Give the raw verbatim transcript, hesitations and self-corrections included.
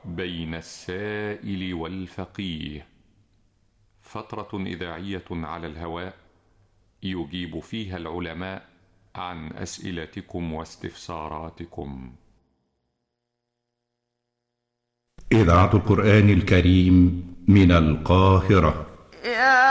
بين السائل والفقيه، فترة إذاعية على الهواء يجيب فيها العلماء عن أسئلتكم واستفساراتكم. إذاعة القرآن الكريم من القاهرة.